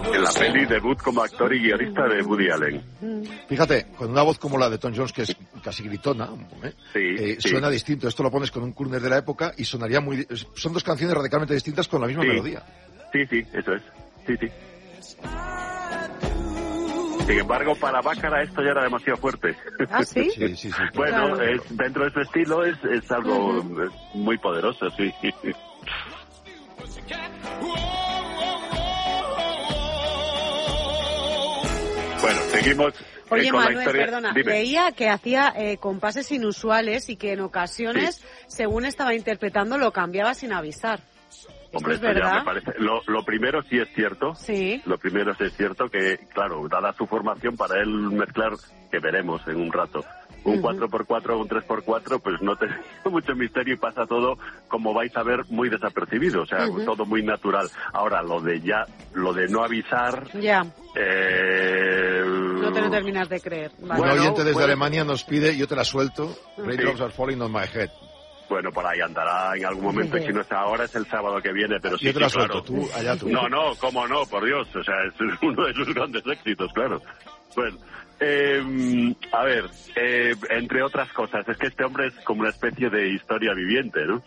En la peli debut como actor y guionista de Woody Allen. Fíjate, con una voz como la de Tom Jones, que es casi gritona, sí. Suena distinto. Esto lo pones con un crooner de la época y sonaría muy... Son dos canciones radicalmente distintas con la misma melodía. Sí, eso es. Sí. Sin embargo, para Bácara esto ya era demasiado fuerte. ¿Ah, sí? Sí. Bueno, claro. Dentro de su estilo es algo muy poderoso, sí. Bueno, seguimos. Oye, con Manuel, la historia. perdona, Dime. leía que hacía compases inusuales y que en ocasiones, según estaba interpretando, lo cambiaba sin avisar. Hombre, ¿Esto es verdad? ya me parece. Lo primero sí es cierto. Sí. Lo primero sí es cierto que, claro, dada su formación, para él mezclar, que veremos en un rato, un 4x4 o un 3x4, pues no tiene mucho misterio y pasa todo, como vais a ver, muy desapercibido. O sea, todo muy natural. Ahora, lo de no avisar... Ya. No te lo terminas de creer. Vale. Un oyente desde Alemania nos pide, yo te la suelto, Raindrops are falling on my head. Bueno, por ahí andará en algo momento, y si no es ahora, es el sábado que viene, pero sí, yo te la suelto, claro. allá tú. No, cómo no, por Dios, o sea, es uno de sus grandes éxitos, claro. Bueno, a ver, entre otras cosas, es que este hombre es como una especie de historia viviente, ¿no?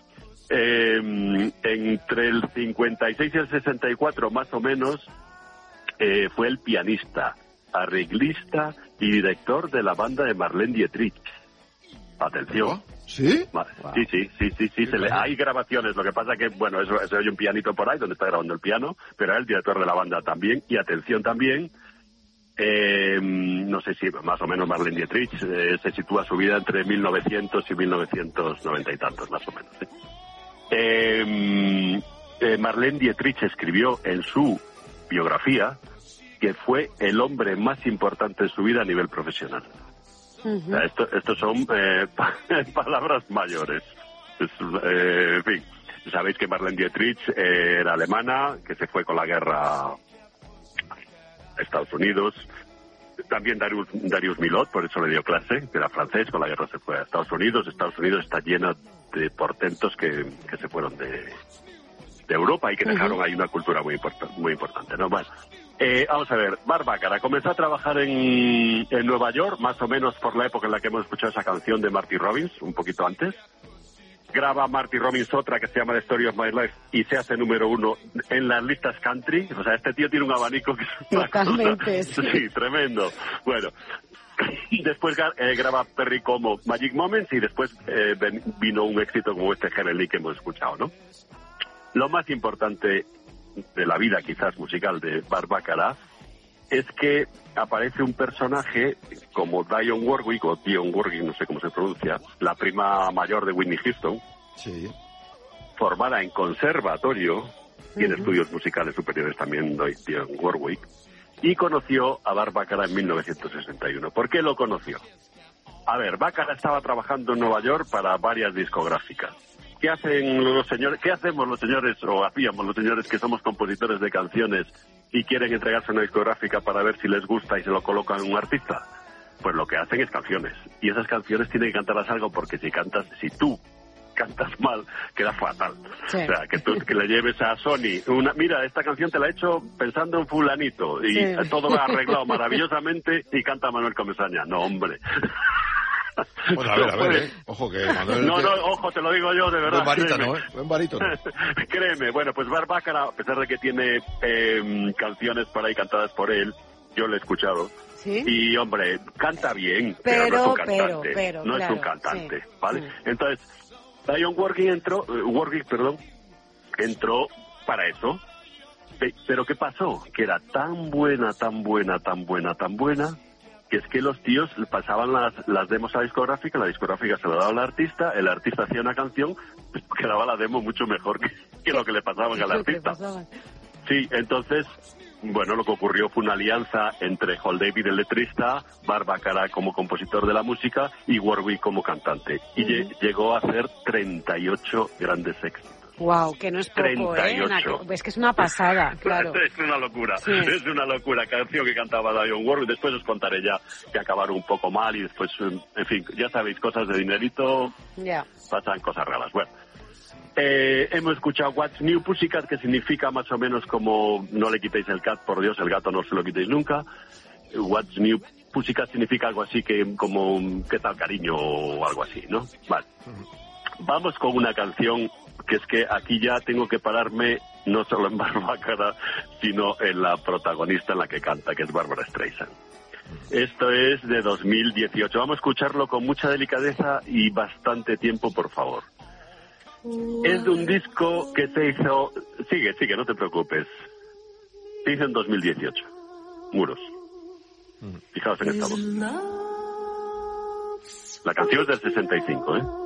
Entre el 56 y el 64, más o menos, fue el pianista, arreglista y director de la banda de Marlene Dietrich. Atención. ¿Sí? Sí. Hay grabaciones, lo que pasa que, bueno, eso hay un pianito por ahí donde está grabando el piano, pero era el director de la banda también. Y atención también, no sé si más o menos Marlene Dietrich se sitúa su vida entre 1900 y 1990 y tantos, más o menos. Marlene Dietrich escribió en su biografía que fue el hombre más importante de su vida a nivel profesional. O sea, estos son palabras mayores. En fin, sabéis que Marlene Dietrich era alemana, que se fue con la guerra a Estados Unidos. También Darius Milhaud, por eso le dio clase, que era francés, con la guerra se fue a Estados Unidos. Estados Unidos está llena de portentos que se fueron de Europa y que dejaron ahí una cultura muy importante, ¿no? Bueno, vamos a ver, Bácara comenzó a trabajar en Nueva York, más o menos por la época en la que hemos escuchado esa canción de Marty Robbins, un poquito antes. Graba Marty Robbins otra que se llama The Story of My Life y se hace número 1 en las listas country. O sea, este tío tiene un abanico que es una totalmente, cosa... Sí, tremendo. Bueno, después graba Perry como Magic Moments y después vino un éxito como este Heaven Lee que hemos escuchado, ¿no? Lo más importante de la vida, quizás, musical de Bácara es que aparece un personaje como Dionne Warwick, o Dionne Warwick, no sé cómo se pronuncia, la prima mayor de Whitney Houston, formada en conservatorio, y en estudios musicales superiores también Dionne Warwick, y conoció a Bácara en 1961. ¿Por qué lo conoció? A ver, Bácara estaba trabajando en Nueva York para varias discográficas. ¿Qué hacemos los señores, o hacíamos los señores que somos compositores de canciones y quieren entregarse a una discográfica para ver si les gusta y se lo colocan a un artista? Pues lo que hacen es canciones. Y esas canciones tienen que cantarlas algo, porque si tú cantas mal, queda fatal. Sí. O sea, que le lleves a Sony mira, esta canción te la he hecho pensando en fulanito y todo va arreglado maravillosamente y canta Manuel Comesaña. No, hombre. Bueno, a ver, ojo que Manuel... No, ojo, te lo digo yo, de verdad. Buen barítono, Créeme, bueno, pues Bácara, a pesar de que tiene canciones por ahí cantadas por él, yo lo he escuchado. ¿Sí? Y, hombre, canta bien, pero no es un cantante. No es un cantante, ¿vale? Entonces, Dionne Warwick entró para eso. Pero ¿qué pasó? Que era tan buena, que es que los tíos pasaban las demos a la discográfica se lo daba al artista, el artista hacía una canción, pues quedaba la demo mucho mejor que lo que le pasaban al artista. Sí, entonces, bueno, lo que ocurrió fue una alianza entre Hal David, el letrista, Bácara como compositor de la música y Warwick como cantante. Y llegó a hacer 38 grandes éxitos. Wow, que no es poco, 38. Es que es una pasada, claro. Es una locura, es una locura. Canción que cantaba Dionne Warwick. Después os contaré ya que acabaron un poco mal y después, en fin, ya sabéis, cosas de dinerito, pasan cosas raras. Bueno, Hemos escuchado What's New Pussycat, que significa más o menos como no le quitéis el cat, por Dios, el gato no se lo quitéis nunca. What's New Pussycat significa algo así que como ¿qué tal cariño? O algo así, ¿no? Vale. Vamos con una canción que es que aquí ya tengo que pararme no solo en Barbácara, sino en la protagonista en la que canta, que es Barbra Streisand. Esto es de 2018. Vamos a escucharlo con mucha delicadeza y bastante tiempo, por favor. Es de un disco que se hizo... Sigue, no te preocupes. Se hizo en 2018. Muros. Fijaos en esta voz. La canción es del 65, ¿eh?